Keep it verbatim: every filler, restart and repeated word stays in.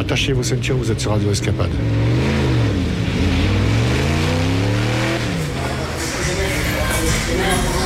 Attachez vos ceintures, vous êtes sur Radio Escapade. Thank you.